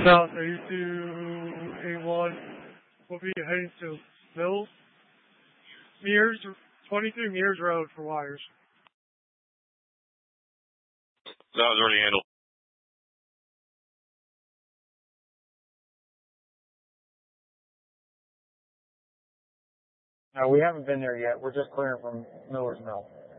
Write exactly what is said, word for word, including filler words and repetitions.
Southeast to A one. We'll be heading to Mills. Mears, twenty-three Mears Road for wires. That was already handled. No, we haven't been there yet. We're just clearing from Miller's Mill.